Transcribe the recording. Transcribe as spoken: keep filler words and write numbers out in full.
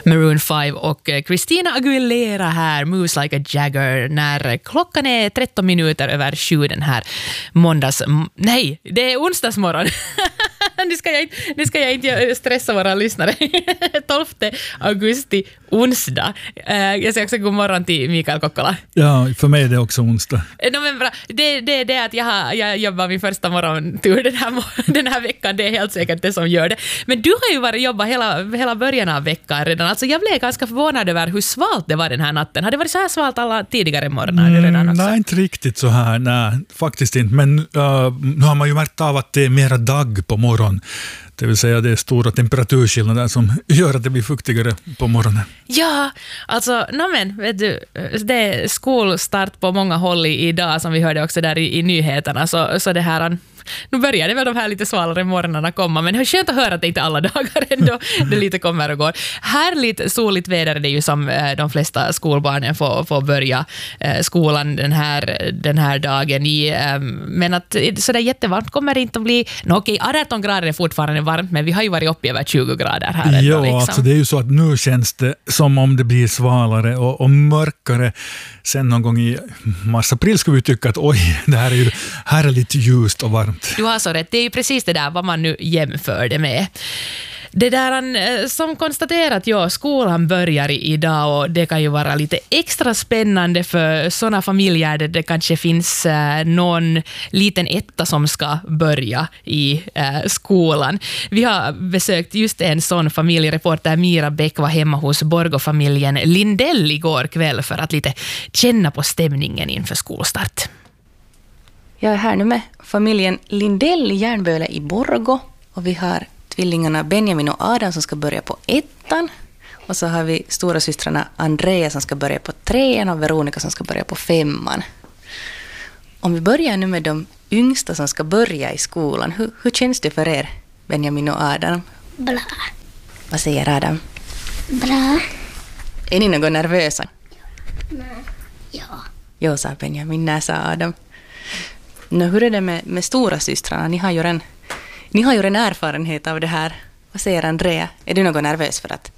Maroon five och Christina Aguilera här, Moves Like a Jagger, när klockan är tretton minuter över sju den här måndags... Nej, det är onsdagsmorgon. Nu ska jag, nu ska jag inte stressa våra lyssnare. tolfte augusti, onsdag. Jag säger också god morgon till Mikael Kokkola. Ja, för mig är det också onsdag. No, men bra. Det, det är det att jag, har, jag jobbar min första morgontur den här, den här veckan. Det är helt säkert det som gör det. Men du har ju varit jobbat hela, hela början av veckan redan. Alltså jag blev ganska förvånad över hur svalt det var den här natten. Har det varit så här svalt alla tidigare morgnar mm, redan också? Nej, inte riktigt så här. Nej, faktiskt inte. Men uh, nu har man ju märkt av att det är mera dag på morgon. Det vill säga det är stora temperaturskillnader som gör att det blir fuktigare på morgonen. Ja, alltså, no men, vet du, det är skolstart på många håll idag som vi hörde också där i, i nyheterna. Så, så det här, nu börjar det väl de här lite svalare morgnarna komma, men det är skönt att höra att det inte alla dagar ändå det lite kommer och går. Härligt soligt väder är det ju som de flesta skolbarnen får, får börja skolan den här, den här dagen i. Men att så där jättevarmt kommer det inte att bli. No, okej, arton grader är fortfarande varmt, men vi har ju varit uppe över tjugo grader här ändå. Ja, liksom. Alltså det är ju så att nu känns det som om det blir svalare och, och mörkare. Sen någon gång i mars-april skulle vi tycka att oj, det här är ju härligt ljust och varmt. Du har så rätt, det är ju precis det där vad man nu jämför det med. Det där som konstaterat, ja, skolan börjar idag och det kan ju vara lite extra spännande för sådana familjer där det kanske finns någon liten etta som ska börja i skolan. Vi har besökt just en sån familj. Reporter Mira Bäck var hemma hos Borgå-familjen Lindell igår kväll för att lite känna på stämningen inför skolstart. Jag är här nu med familjen Lindell i Järnböle i Borgå och vi har tvillingarna Benjamin och Adam som ska börja på ettan. Och så har vi stora systrarna Andrea som ska börja på trean och Veronica som ska börja på femman. Om vi börjar nu med de yngsta som ska börja i skolan. Hur, hur känns det för er, Benjamin och Adam? Bra. Vad säger Adam? Bra. Är ni något nervösa? Nej. Ja. Jo, sa Benjamin. Nej, sa Adam. Nu, hur är det med, med stora systrarna? Ni har ju en... Ni har ju en erfarenhet av det här. Vad säger Andrea? Är du något nervös för att